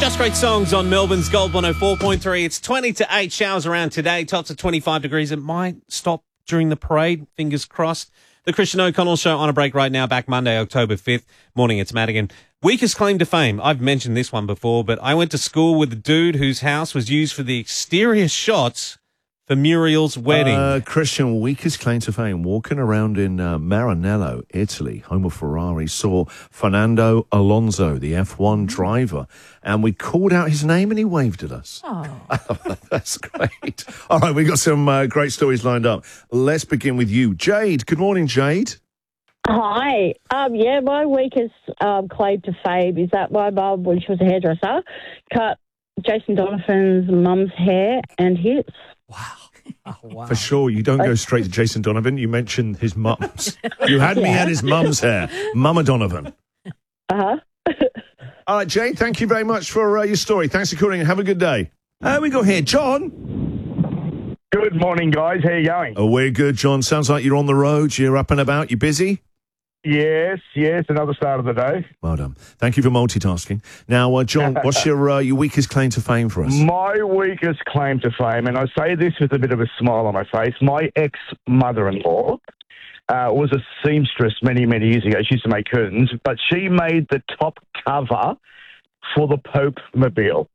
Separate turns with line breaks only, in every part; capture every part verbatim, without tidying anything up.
Just great songs on Melbourne's Gold one oh four point three. It's twenty to eight, showers around today. Tops at twenty-five degrees. It might stop during the parade. Fingers crossed. The Christian O'Connell Show on a break right now. Back Monday, October fifth. Morning, it's Madigan. Weakest claim to fame. I've mentioned this one before, but I went to school with a dude whose house was used for the exterior shots for Muriel's wedding.
Uh, Christian, weakest claim to fame. Walking around in uh, Maranello, Italy, home of Ferrari, saw Fernando Alonso, the F one driver, and we called out his name and he waved at us.
Oh.
That's great. All right, we've got some uh, great stories lined up. Let's begin with you. Jade, good morning, Jade.
Hi. Um, yeah, my weakest um, claim to fame is that my mum, when she was a hairdresser, cut Jason Donovan's mum's hair and his.
Wow. Oh, wow.
For sure, you don't go straight to Jason Donovan. You mentioned his mum's. You had me at his mum's hair. Mama Donovan.
Uh-huh.
All right, Jade, thank you very much for uh, your story. Thanks for calling and have a good day. Uh, we go here. John.
Good morning, guys. How you going?
Oh, we're good, John. Sounds like you're on the road. You're up and about. You busy?
Yes, yes. Another start of the day.
Well done. Thank you for multitasking. Now, uh, John, what's your uh, your weakest claim to fame for us?
My weakest claim to fame, and I say this with a bit of a smile on my face, my ex-mother-in-law uh, was a seamstress many, many years ago. She used to make curtains, but she made the top cover for the Pope Mobile.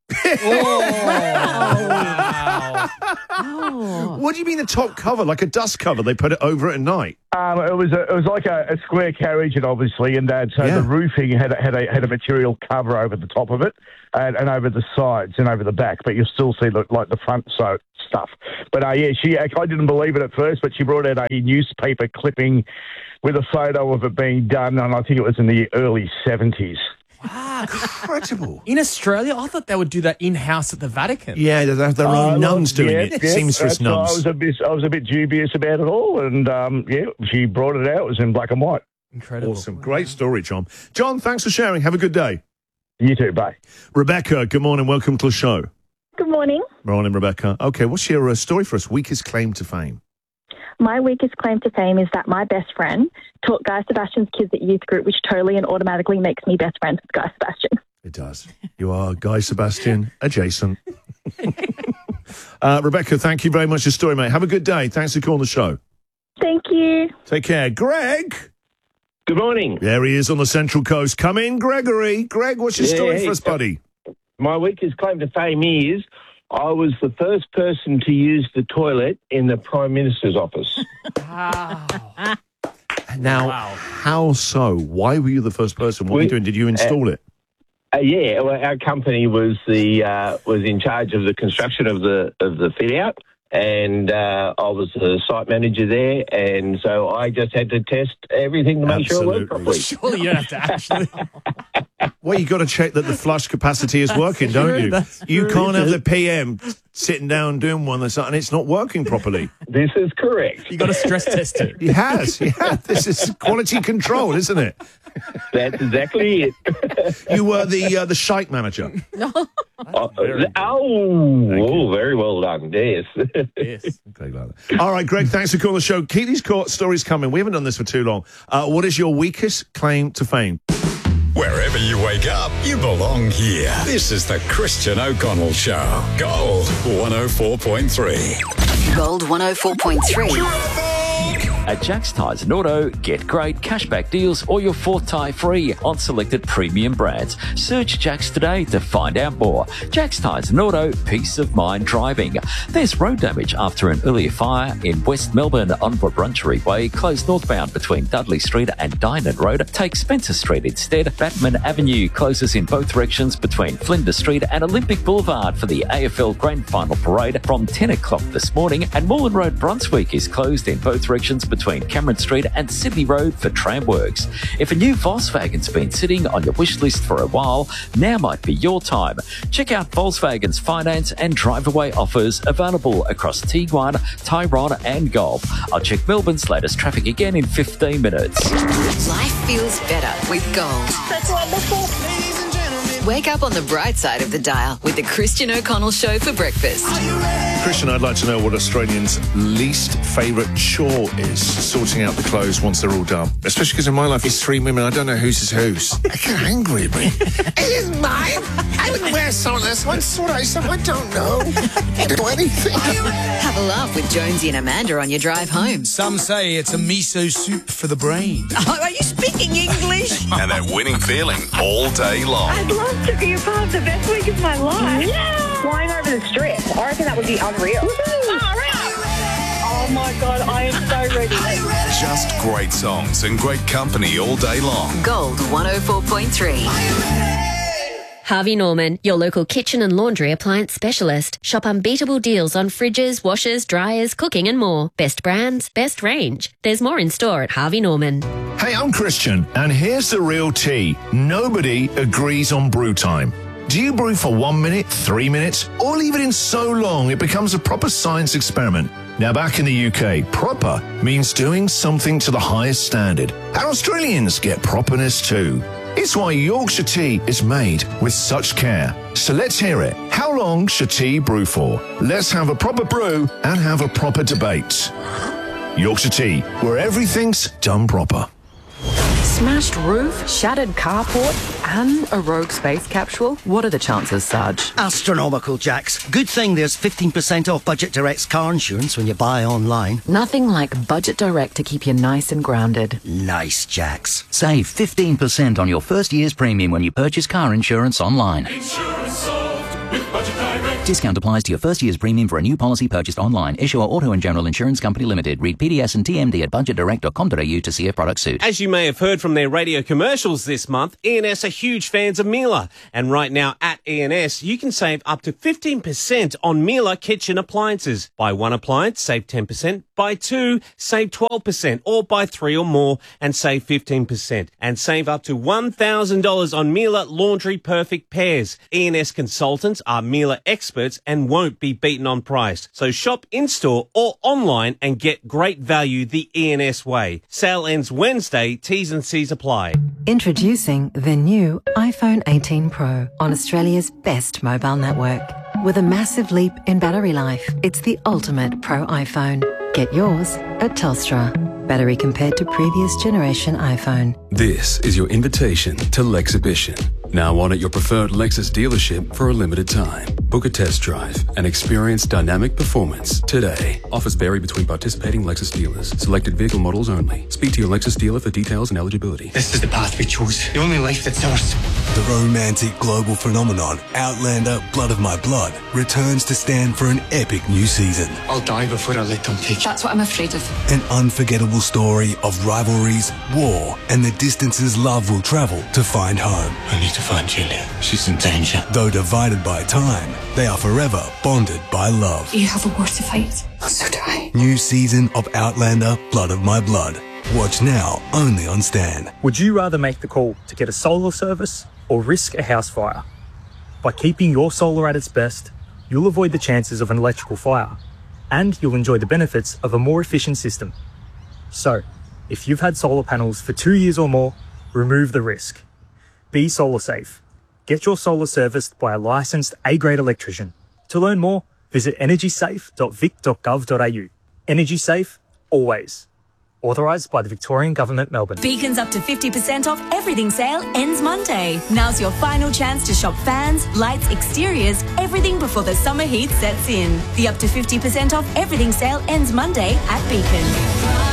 Oh.
What do you mean the top cover? Like a dust cover? They put it over at night?
Um, it was a, it was like a, a square carriage, and obviously, and uh, so
Yeah.
the roofing had a, had a had a material cover over the top of it, and, and over the sides and over the back. But you still see the, like the front so stuff. But uh, yeah, she I didn't believe it at first, but she brought out a newspaper clipping with a photo of it being done, and I think it was in the early seventies.
Wow.
Incredible.
In Australia, I thought they would do that in-house at the Vatican.
Yeah, they have their own
Uh,
nuns doing
yes,
it.
yes,
Seamstress
that's why I
nuns.
was a bit, I was a bit dubious about it all, and um, yeah, she brought it out. It was in black and white.
Incredible.
Awesome. Great story, John. John, thanks for sharing. Have a good day.
You too, bye.
Rebecca, good morning. Welcome to the show.
Good morning.
Morning, Rebecca. Okay, what's your uh, story for us? Weakest claim to fame?
My weakest claim to fame is that my best friend taught Guy Sebastian's kids at youth group, which totally and automatically makes me best friends with Guy Sebastian.
It does. You are Guy Sebastian adjacent. uh, Rebecca, thank you very much for your story, mate. Have a good day. Thanks for calling the show.
Thank you.
Take care. Greg.
Good morning.
There he is on the Central Coast. Come in, Gregory. Greg, what's your
Yeah,
story
hey,
for us, buddy?
My weakest claim to fame is I was the first person to use the toilet in the Prime Minister's office.
Wow.
Now,
Wow.
how so? Why were you the first person? What were you
We-
doing? Did you install it?
Uh, yeah, well, our company was the uh, was in charge of the construction of the of the fit out, and uh, I was the site manager there, and so I just had to test everything to make sure it worked
Absolutely.
properly.
Surely you don't have to actually.
Well, you got to check that the flush capacity is working, don't
true,
you?
that's
You
true.
can't have the P M sitting down doing one that's and it's not working properly.
This is correct.
You got to stress test it.
He has, yeah. This is quality control, isn't it?
That's exactly it.
You were the uh, the shite manager.
Oh, oh, oh, very well done. Yes.
Yes.
Okay, like that. All right, Greg, thanks for calling the show. Keep these court stories coming. We haven't done this for too long. Uh, what is your weakest claim to fame?
Wherever you wake up, you belong here. This is the Christian O'Connell Show. Gold one oh four point three.
Gold one oh four point three.
At Jack's Tyres and Auto, get great cashback deals or your fourth tyre free on selected premium brands. Search Jack's today to find out more. Jack's Tyres and Auto, peace of mind driving. There's road damage after an earlier fire in West Melbourne on Wurundjeri Way, closed northbound between Dudley Street and Dynon Road. Take Spencer Street instead. Batman Avenue closes in both directions between Flinders Street and Olympic Boulevard for the A F L Grand Final Parade from ten o'clock this morning. And Moreland Road, Brunswick is closed in both directions between Cameron Street and Sydney Road for tram works. If a new Volkswagen's been sitting on your wish list for a while, now might be your time. Check out Volkswagen's finance and drive-away offers available across Tiguan, Tyrone and Golf. I'll check Melbourne's latest traffic again in fifteen minutes.
Life feels better with Gold.
That's wonderful.
Wake up on the bright side of the dial with the Christian O'Connell Show for breakfast.
Christian, I'd like to know what Australians' least favourite chore is. Sorting out the clothes once they're all done. Especially because in my life, it's three women. I don't know whose is whose. I get angry at me.
It is mine. I didn't wear some of this one. So I said, I don't know. I didn't do anything.
Have a laugh with Jonesy and Amanda on your drive home.
Some say it's a miso soup for the brain.
Oh, are you speaking English?
And that winning feeling all day long.
I'd love to be a part of the best week of my life. Yeah. Flying over the strip. I reckon that would be unreal. Oh my God, I am so ready.
Just great songs and great company all day long.
Gold one oh four point three.
Harvey Norman, your local kitchen and laundry appliance specialist. Shop unbeatable deals on fridges, washers, dryers, cooking and more. Best brands, best range. There's more in store at Harvey Norman.
Hey, I'm Christian, and here's the real tea. Nobody agrees on brew time. Do you brew for one minute, three minutes, or leave it in so long it becomes a proper science experiment? Now, back in the U K, proper means doing something to the highest standard. And Australians get properness too. It's why Yorkshire tea is made with such care. So let's hear it. How long should tea brew for? Let's have a proper brew and have a proper debate. Yorkshire tea, where everything's done proper.
Smashed roof, shattered carport, and a rogue space capsule? What are the chances, Sarge?
Astronomical, Jax. Good thing there's fifteen percent off Budget Direct's car insurance when you buy online.
Nothing like Budget Direct to keep you nice and grounded.
Nice, Jax.
Save fifteen percent on your first year's premium when you purchase car insurance online.
Insurance solved with Budget Direct.
Discount applies to your first year's premium for a new policy purchased online. Issuer Auto and General Insurance Company Limited. Read P D S and T M D at budget direct dot com dot a u to see if products suit.
As you may have heard from their radio commercials this month, E N S are huge fans of Miele. And right now at E N S, you can save up to fifteen percent on Miele kitchen appliances. Buy one appliance, save ten percent. Buy two, save twelve percent. Or buy three or more and save fifteen percent. And save up to one thousand dollars on Miele Laundry Perfect Pairs. E N S consultants are Miele experts and won't be beaten on price. So shop in-store or online and get great value the E N S way. Sale ends Wednesday. T's and C's apply.
Introducing the new iPhone eighteen Pro on Australia's best mobile network. With a massive leap in battery life, it's the ultimate Pro iPhone. Get yours at Telstra. Battery compared to previous generation iPhone.
This is your invitation to Lexhibition. Now on at your preferred Lexus dealership for a limited time. Book a test drive and experience dynamic performance today. Offers vary between participating Lexus dealers. Selected vehicle models only. Speak to your Lexus dealer for details and eligibility.
This is the path we chose. The only life that's ours.
The romantic global phenomenon, Outlander Blood of My Blood, returns to stand for an epic new season.
I'll die before I let them take you.
That's what I'm afraid of.
An unforgettable story of rivalries, war, and the distances love will travel to find home.
I need to find Julia. She's in danger.
Though divided by time, they are forever bonded by love.
You have a war to fight. So do I.
New season of Outlander Blood of My Blood. Watch now only on Stan.
Would you rather make the call to get a solar service or risk a house fire? By keeping your solar at its best, you'll avoid the chances of an electrical fire, and you'll enjoy the benefits of a more efficient system. So, if you've had solar panels for two years or more, remove the risk. Be solar safe. Get your solar serviced by a licensed A-grade electrician. To learn more, visit energy safe dot vic dot gov dot a u. Energy Safe, always. Authorised by the Victorian Government, Melbourne.
Beacon's up to fifty percent off everything sale ends Monday. Now's your final chance to shop fans, lights, exteriors, everything before the summer heat sets in. The up to fifty percent off everything sale ends Monday at Beacon.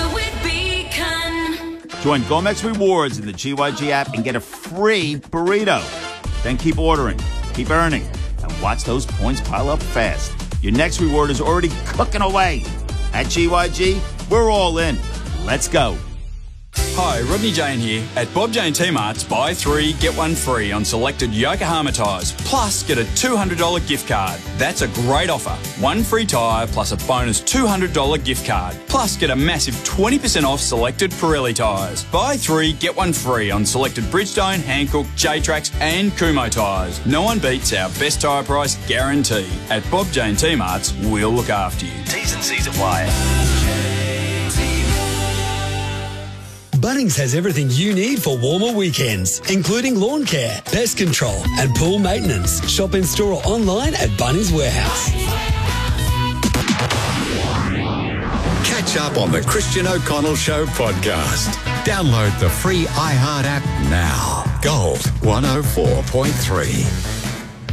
Join Gomex Rewards in the G Y G app and get a free burrito. Then keep ordering, keep earning, and watch those points pile up fast. Your next reward is already cooking away. At G Y G, we're all in. Let's go.
Hi, Rodney Jane here. At Bob Jane T-Mart's, buy three, get one free on selected Yokohama tyres. Plus, get a two hundred dollars gift card. That's a great offer. One free tyre plus a bonus two hundred dollars gift card. Plus, get a massive twenty percent off selected Pirelli tyres. Buy three, get one free on selected Bridgestone, Hankook, J-Trax and Kumho tyres. No one beats our best tyre price guarantee. At Bob Jane T-Mart's, we'll look after you.
T's and C's apply.
Bunnings has everything you need for warmer weekends, including lawn care, pest control, and pool maintenance. Shop in store or online at Bunnings Warehouse.
Catch up on the Christian O'Connell Show podcast. Download the free iHeart app now. Gold one oh four point three.